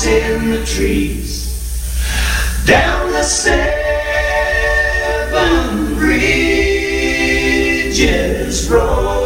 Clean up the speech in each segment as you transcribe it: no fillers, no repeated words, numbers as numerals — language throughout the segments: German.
in the trees, down the 7 bridges road.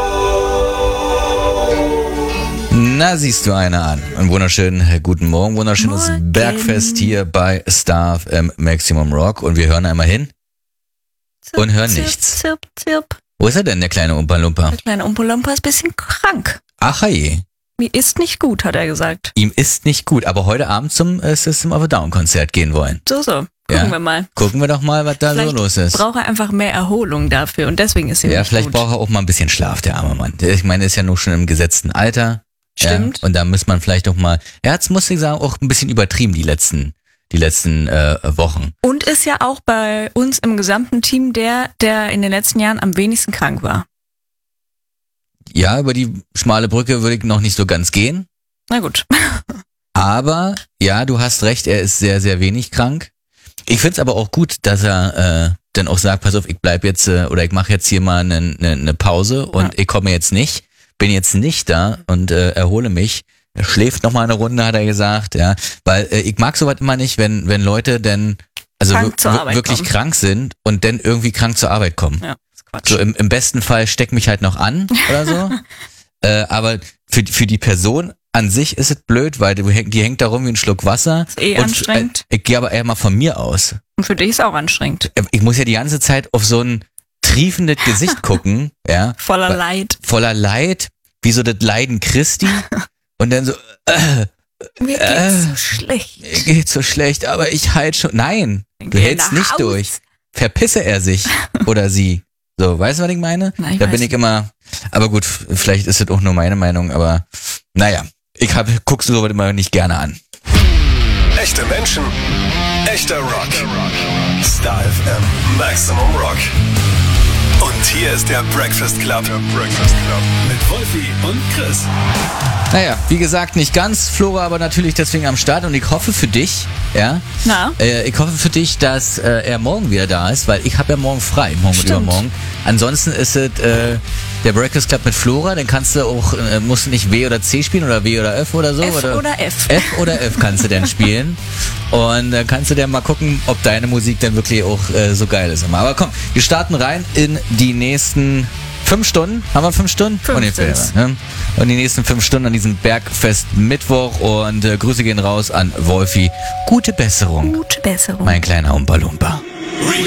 Na, siehst du einer an. Einen wunderschönen guten Morgen, wunderschönes Morgen. Bergfest hier bei Star FM Maximum Rock. Und wir hören einmal hin und hören nichts. Zirp, zirp. Wo ist er denn, der kleine Umpa-Lumpa? Der kleine Umpolompa ist ein bisschen krank. Ach je, Mir ist nicht gut, hat er gesagt. ihm ist nicht gut, aber heute Abend zum System of a Down Konzert gehen wollen. So. Gucken Ja. wir mal. Gucken wir doch mal, was da so Vielleicht los ist. braucht er einfach mehr Erholung dafür und deswegen ist ihm Ja, nicht vielleicht gut. braucht er auch mal ein bisschen Schlaf, der arme Mann. Ich meine, er ist ja nur schon im gesetzten Alter. Stimmt. Ja, und da muss man vielleicht auch mal, er hat's, muss ich sagen, auch ein bisschen übertrieben die letzten Wochen. Und ist ja auch bei uns im gesamten Team der in den letzten Jahren am wenigsten krank war. Ja, über die schmale Brücke würde ich noch nicht so ganz gehen. Na gut. Aber, ja, du hast recht, er ist sehr, sehr wenig krank. Ich find's aber auch gut, dass er dann auch sagt, pass auf, ich bleib jetzt, oder ich mache jetzt hier mal eine Pause und ich komme jetzt nicht, bin jetzt nicht da und erhole mich. Er schläft noch mal eine Runde, hat er gesagt, ja. Weil ich mag sowas immer nicht, wenn Leute denn also Krank zur Arbeit wirklich kommen. krank sind und dann irgendwie krank zur Arbeit kommen. Ja, das ist Quatsch. So im besten Fall steck mich halt noch an oder so. Aber für die Person an sich ist es blöd, weil die hängt da rum wie ein Schluck Wasser. Ist eh anstrengend. Ich gehe aber eher mal von mir aus. Und für dich ist auch anstrengend. Ich muss ja die ganze Zeit auf so ein triefendes Gesicht gucken, ja. Voller Leid. Voller Leid, wie so das Leiden Christi. Und dann so, Mir geht's so schlecht. mir geht's so schlecht, aber ich halt schon. Nein, du Geh hältst nach nicht Haus. durch. Verpisse er sich oder sie. So, weißt du, was ich meine? Na, ich Da weiß bin ich immer, aber gut, vielleicht ist es auch nur meine Meinung, aber naja, guckst du sowas immer nicht gerne an. Echte Menschen, echter Rock. Star FM Maximum Rock. Und hier ist der Breakfast Club. Mit Wolfi und Chris. Naja, wie gesagt, nicht ganz, Flora aber natürlich deswegen am Start und ich hoffe für dich, ja, Na? ich hoffe für dich, dass er morgen wieder da ist, weil ich habe ja morgen frei, morgen und Stimmt. übermorgen. Ansonsten ist es der Breakfast Club mit Flora, dann kannst du auch, musst du nicht W oder C spielen oder W oder F oder so. F oder F. F oder F kannst du dann spielen und dann kannst du dann mal gucken, ob deine Musik dann wirklich auch so geil ist. Aber komm, wir starten rein in die nächsten 5 Stunden. Haben wir 5 Stunden? 5 Ungefähr, sind's. ne? Und die nächsten 5 Stunden an diesem Bergfest Mittwoch und Grüße gehen raus an Wolfi. Gute Besserung, Gute Besserung. mein kleiner Umpa-Lumpa.